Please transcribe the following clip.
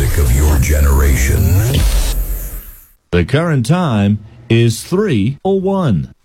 music of your generation. The current time is 3:01.